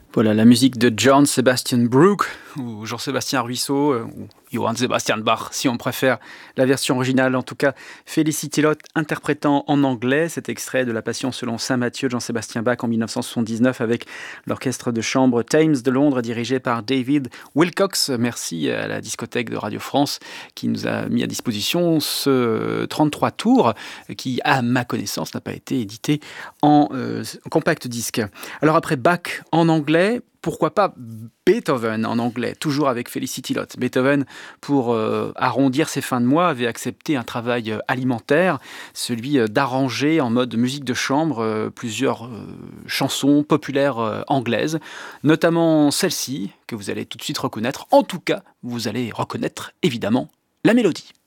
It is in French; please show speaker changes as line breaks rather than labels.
Voilà la musique de John Sebastian Bach ou Jean-Sébastien Ruisseau ou Johann Sebastian Bach si on préfère la version originale. En tout cas, Felicity Lott interprétant en anglais cet extrait de La Passion selon saint Matthieu de Jean-Sébastien Bach en 1979 avec l'orchestre de chambre Thames de Londres dirigé par David Wilcox. Merci à la discothèque de Radio France qui nous a mis à disposition ce 33 tours qui, à ma connaissance, n'a pas été édité en compact disque. Alors après Bach en anglais, pourquoi pas Beethoven en anglais, toujours avec Felicity Lott. Beethoven, pour arrondir ses fins de mois, avait accepté un travail alimentaire, celui d'arranger en mode musique de chambre plusieurs chansons populaires anglaises, notamment celle-ci, que vous allez tout de suite reconnaître. En tout cas, vous allez reconnaître évidemment la mélodie.